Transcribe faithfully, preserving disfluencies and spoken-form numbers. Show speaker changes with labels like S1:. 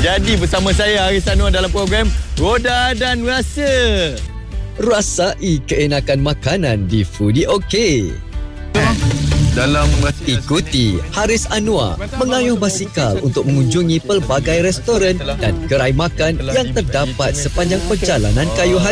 S1: Jadi bersama saya Haris Anwar dalam program Roda dan Rasa.
S2: Rasai keenakan makanan di Foodie OK.
S3: Dalam
S2: Ikuti Haris Anwar mengayuh basikal untuk mengunjungi pelbagai restoran dan gerai makan yang terdapat sepanjang perjalanan kayu